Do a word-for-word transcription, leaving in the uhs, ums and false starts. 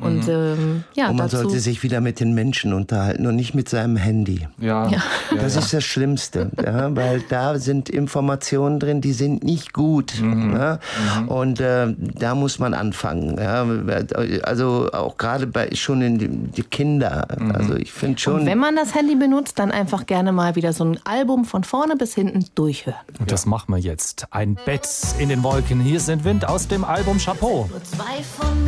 Und ähm, ja, und man dazu sollte sich wieder mit den Menschen unterhalten und nicht mit seinem Handy. Ja. Ja. Das ja, ist das Schlimmste, ja, weil da sind Informationen drin, die sind nicht gut. Mhm. Ja, Mhm. und äh, da muss man anfangen. Ja, also auch gerade bei schon in die, die Kinder. Mhm. Also ich finde schon. Und wenn man das Handy benutzt, dann einfach gerne mal wieder so ein Album von vorne bis hinten durchhören. Und das machen wir jetzt. Ein Bett in den Wolken. Hier sind Wind aus dem Album Chapeau. Nur zwei von